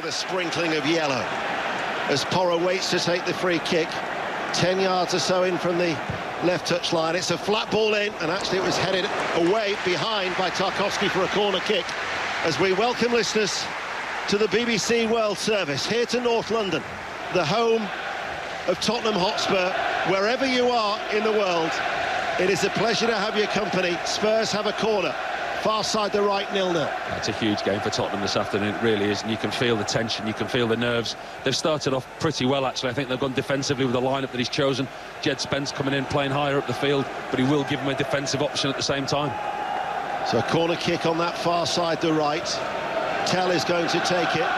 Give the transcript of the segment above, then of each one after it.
a sprinkling of yellow as Porro waits to take the free kick. 10 yards or so in from the left touch line. It's a flat ball in, and actually it was headed away behind by Tarkowski for a corner kick. As we welcome listeners to the BBC World Service here to North London, the home of Tottenham Hotspur. Wherever you are in the world, it is a pleasure to have your company. Spurs have a corner, far side the right, 0-0. It's a huge game for Tottenham this afternoon, it really is, and you can feel the tension, you can feel the nerves. They've started off pretty well, actually. I think they've gone defensively with the lineup that he's chosen. Jed Spence coming in, playing higher up the field, but he will give him a defensive option at the same time. So a corner kick on that far side the right. Tell is going to take it.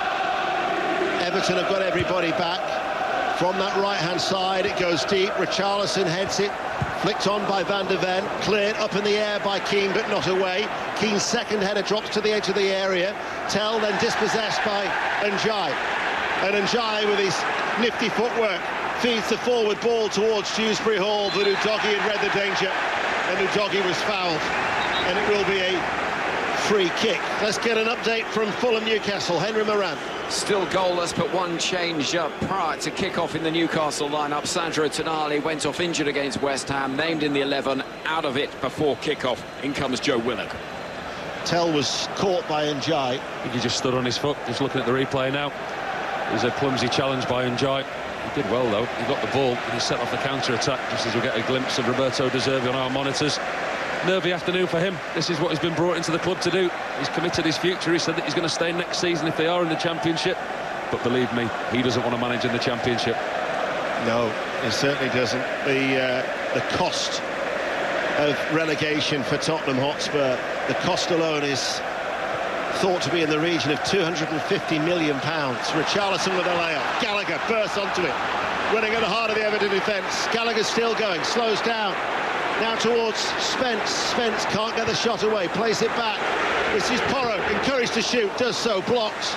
Everton have got everybody back. From that right-hand side, it goes deep. Richarlison heads it. Flicked on by Van de Ven, cleared up in the air by Keane, but not away. Keane's second header drops to the edge of the area. Tell then dispossessed by N'Jai. And N'Jai, with his nifty footwork, feeds the forward ball towards Dewsbury Hall, but Udogie had read the danger, and Udogie was fouled. And it will be a free kick. Let's get an update from Fulham Newcastle. Henry Moran. Still goalless, but one change up prior to kick-off in the Newcastle lineup. Sandro Tonali went off injured against West Ham, named in the 11, out of it before kick-off. In comes Joe Willock. Tell was caught by N'Jai. I think he just stood on his foot, just looking at the replay now. It was a clumsy challenge by N'Jai. He did well, though. He got the ball and he set off the counter-attack, just as we get a glimpse of Roberto De Zerbi on our monitors. Nervy afternoon for him. This is what he's been brought into the club to do. He's committed his future. He said that he's going to stay next season if they are in the Championship. But believe me, he doesn't want to manage in the Championship. No, he certainly doesn't. The cost of relegation for Tottenham Hotspur, the cost alone is thought to be in the region of £250 million. Richarlison with a layup. Gallagher bursts onto it, running at the heart of the Everton defence. Gallagher still going, slows down. Now towards Spence. Spence can't get the shot away, plays it back. This is Porro, encouraged to shoot, does so, blocks.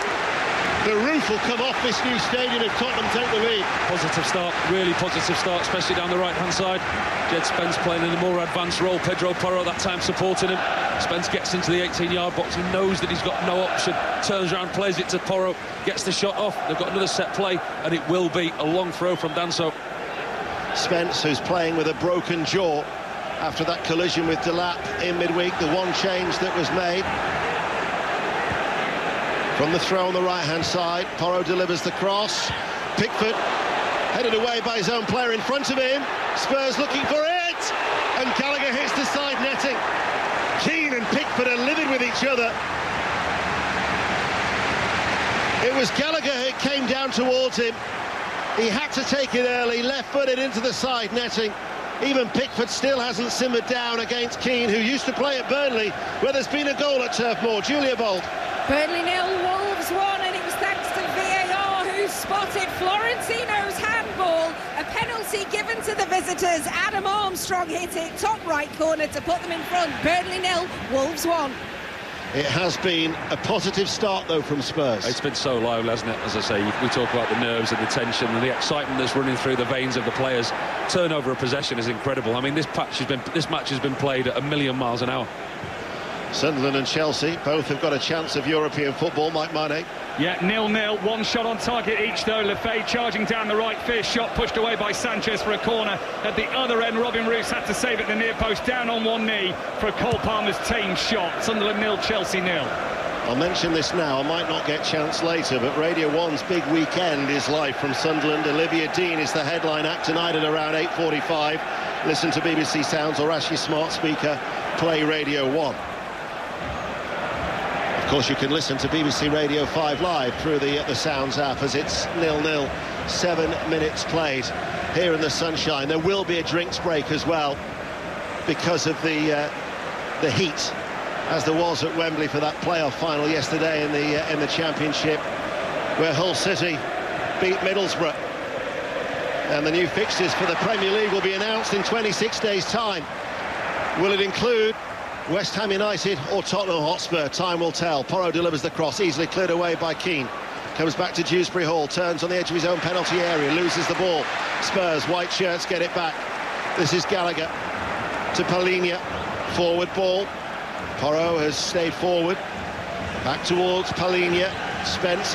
The roof will come off this new stadium if Tottenham take the lead. Positive start, really positive start, especially down the right-hand side. Jed Spence playing in a more advanced role. Pedro Porro that time supporting him. Spence gets into the 18-yard box. He knows that he's got no option. Turns around, plays it to Porro, gets the shot off. They've got another set play, and it will be a long throw from Danso. Spence, who's playing with a broken jaw after that collision with Delap in midweek, the one change that was made. From the throw on the right-hand side, Porro delivers the cross. Pickford headed away by his own player in front of him. Spurs looking for it, and Gallagher hits the side netting. Keane and Pickford are livid with each other. It was Gallagher who came down towards him. He had to take it early, left-footed into the side netting. Even Pickford still hasn't simmered down against Keane, who used to play at Burnley, where there's been a goal at Turf Moor. Julia Bold. Burnley 0, Wolves 1, and it was thanks to VAR, who spotted Florentino's handball. A penalty given to the visitors. Adam Armstrong hit it, top right corner to put them in front. Burnley 0, Wolves 1. It has been a positive start, though, from Spurs. It's been so lively, hasn't it? As I say, we talk about the nerves and the tension and the excitement that's running through the veins of the players. Turnover of possession is incredible. I mean, this match has been played at a million miles an hour. Sunderland and Chelsea both have got a chance of European football. Mike Mane. Yeah, 0-0, one shot on target each though. Lefebvre charging down the right, fierce shot pushed away by Sanchez for a corner. At the other end, Robin Roos had to save it the near post, down on one knee for Cole Palmer's tame shot. Sunderland 0, Chelsea 0. I'll mention this now, I might not get chance later, but Radio 1's big weekend is live from Sunderland. Olivia Dean is the headline act tonight at around 8:45. Listen to BBC Sounds or ask your smart speaker, play Radio 1. Of course, you can listen to BBC Radio 5 live through the Sounds app as it's 0-0, 7 minutes played here in the sunshine. There will be a drinks break as well because of the heat, as there was at Wembley for that playoff final yesterday in the Championship, where Hull City beat Middlesbrough. And the new fixtures for the Premier League will be announced in 26 days' time. Will it include West Ham United or Tottenham Hotspur? Time will tell. Porro delivers the cross, easily cleared away by Keane. Comes back to Dewsbury Hall, turns on the edge of his own penalty area, loses the ball. Spurs, white shirts, get it back. This is Gallagher to Palhinha. Forward ball. Porro has stayed forward. Back towards Palhinha. Spence